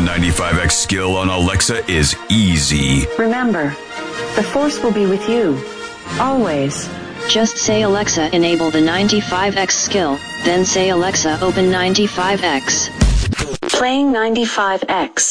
95X skill on Alexa is easy. Remember, the Force will be with you. Always. Just say Alexa enable the 95X skill, then say Alexa open 95X. Playing 95X.